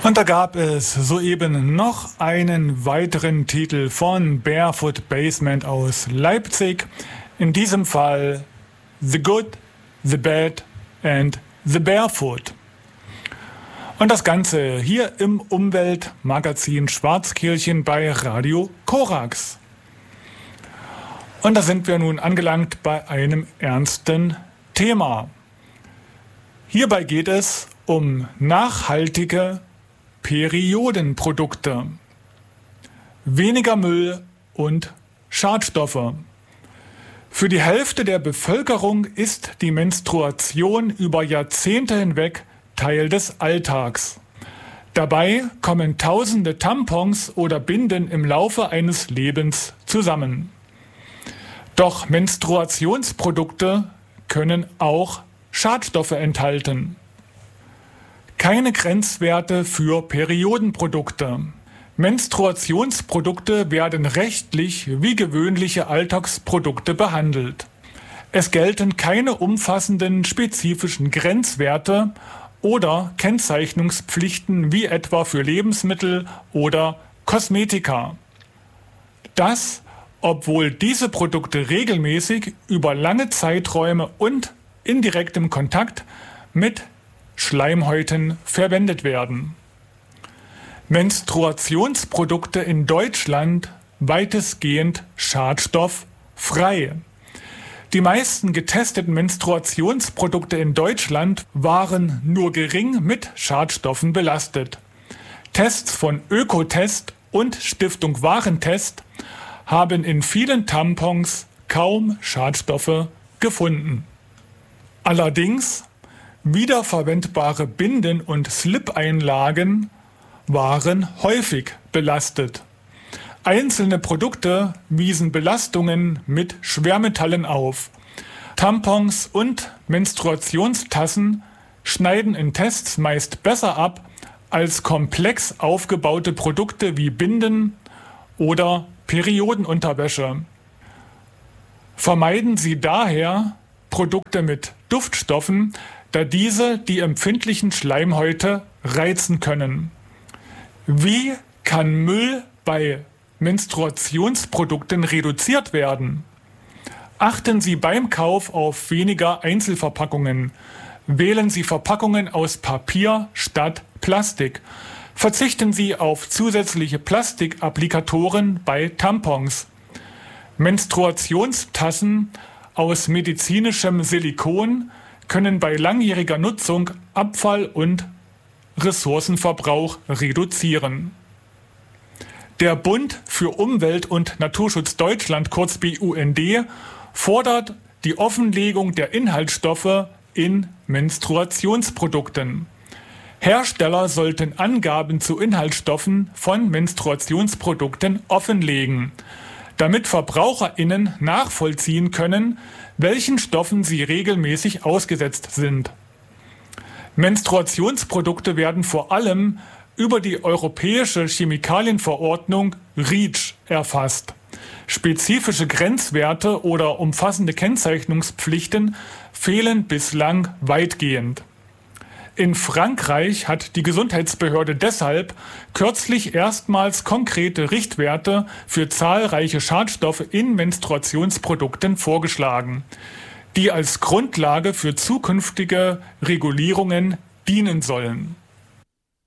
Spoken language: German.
Und da gab es soeben noch einen weiteren Titel von Barefoot Basement aus Leipzig. In diesem Fall The Good, The Bad and The Barefoot. Und das Ganze hier im Umweltmagazin Schwarzkirchen bei Radio Korax. Und da sind wir nun angelangt bei einem ernsten Thema. Hierbei geht es um nachhaltige Periodenprodukte, weniger Müll und Schadstoffe. Für die Hälfte der Bevölkerung ist die Menstruation über Jahrzehnte hinweg Teil des Alltags. Dabei kommen tausende Tampons oder Binden im Laufe eines Lebens zusammen. Doch Menstruationsprodukte können auch Schadstoffe enthalten. Keine Grenzwerte für Periodenprodukte. Menstruationsprodukte werden rechtlich wie gewöhnliche Alltagsprodukte behandelt. Es gelten keine umfassenden spezifischen Grenzwerte oder Kennzeichnungspflichten wie etwa für Lebensmittel oder Kosmetika. Das, obwohl diese Produkte regelmäßig über lange Zeiträume und in direktem Kontakt mit Schleimhäuten verwendet werden. Menstruationsprodukte in Deutschland weitestgehend schadstofffrei. Die meisten getesteten Menstruationsprodukte in Deutschland waren nur gering mit Schadstoffen belastet. Tests von Ökotest und Stiftung Warentest haben in vielen Tampons kaum Schadstoffe gefunden. Allerdings wiederverwendbare Binden- und Slip-Einlagen waren häufig belastet. Einzelne Produkte wiesen Belastungen mit Schwermetallen auf. Tampons und Menstruationstassen schneiden in Tests meist besser ab als komplex aufgebaute Produkte wie Binden oder Periodenunterwäsche. Vermeiden Sie daher Produkte mit Duftstoffen, da diese die empfindlichen Schleimhäute reizen können. Wie kann Müll bei Menstruationsprodukten reduziert werden? Achten Sie beim Kauf auf weniger Einzelverpackungen. Wählen Sie Verpackungen aus Papier statt Plastik. Verzichten Sie auf zusätzliche Plastikapplikatoren bei Tampons. Menstruationstassen aus medizinischem Silikon können bei langjähriger Nutzung Abfall und Ressourcenverbrauch reduzieren. Der Bund für Umwelt- und Naturschutz Deutschland, kurz BUND, fordert die Offenlegung der Inhaltsstoffe in Menstruationsprodukten. Hersteller sollten Angaben zu Inhaltsstoffen von Menstruationsprodukten offenlegen, damit VerbraucherInnen nachvollziehen können, welchen Stoffen sie regelmäßig ausgesetzt sind. Menstruationsprodukte werden vor allem über die Europäische Chemikalienverordnung REACH erfasst. Spezifische Grenzwerte oder umfassende Kennzeichnungspflichten fehlen bislang weitgehend. In Frankreich hat die Gesundheitsbehörde deshalb kürzlich erstmals konkrete Richtwerte für zahlreiche Schadstoffe in Menstruationsprodukten vorgeschlagen, die als Grundlage für zukünftige Regulierungen dienen sollen.